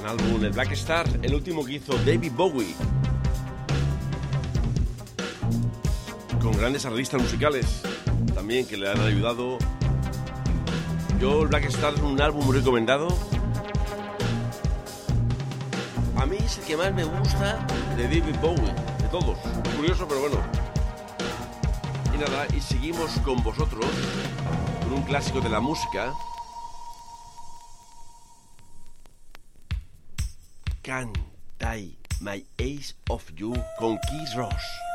Gran álbum, el Black Star, el último que hizo David Bowie, con grandes artistas musicales también que le han ayudado. Yo, el Black Star es un álbum muy recomendado. A mí es el que más me gusta de David Bowie, de todos. Curioso, pero bueno. Y nada, y seguimos con vosotros con un clásico de la música. Can't Tie My Eyes Off You con Keith Ross.